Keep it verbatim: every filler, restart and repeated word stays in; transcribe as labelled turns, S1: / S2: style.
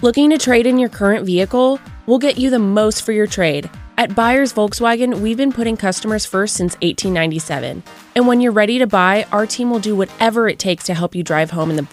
S1: Looking to trade in your current vehicle? We'll get you the most for your trade. At Buyers Volkswagen, we've been putting customers first since eighteen ninety-seven. And when you're ready to buy, our team will do whatever it takes to help you drive home in the